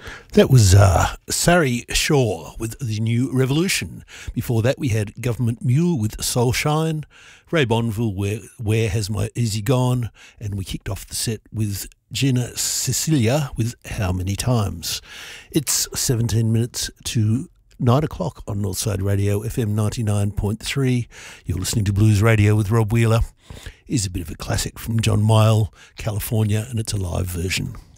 That was Sari Shaw with The New Revolution. Before that, we had Government Mule with Soul Shine, Ray Bonville, Where Has My Easy Gone, and we kicked off the set with Gina Cecilia with How Many Times. It's 17 minutes to 9 o'clock on Northside Radio, FM 99.3. You're listening to Blues Radio with Rob Wheeler. Is a bit of a classic from John Mayall, California, and it's a live version.